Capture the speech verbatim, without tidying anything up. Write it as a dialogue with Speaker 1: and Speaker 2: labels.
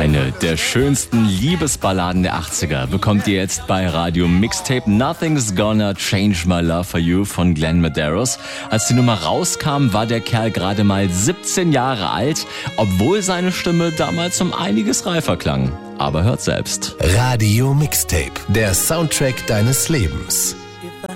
Speaker 1: Eine der schönsten Liebesballaden der achtziger bekommt ihr jetzt bei Radio Mixtape. Nothing's Gonna Change My Love For You von Glenn Medeiros. Als die Nummer rauskam, war der Kerl gerade mal siebzehn Jahre alt, obwohl seine Stimme damals um einiges reifer klang. Aber hört selbst.
Speaker 2: Radio Mixtape, der Soundtrack deines Lebens.